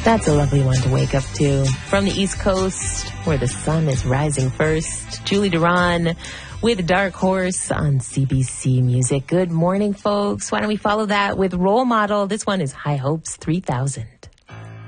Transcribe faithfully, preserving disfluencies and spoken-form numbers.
That's a lovely one to wake up to. From the East Coast, where the sun is rising first, Julie Duran with Dark Horse on C B C Music. Good morning, folks. Why don't we follow that with Role Model? This one is High Hopes three thousand.